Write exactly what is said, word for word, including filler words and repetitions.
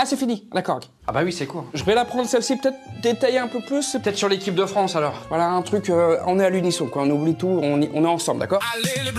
Ah, c'est fini, d'accord. Ok. Ah bah oui, c'est court. Je vais la prendre celle-ci, peut-être détailler un peu plus. Peut-être sur l'équipe de France alors. Voilà, un truc, euh, on est à l'unisson, quoi. On oublie tout, on, y- on est ensemble, d'accord?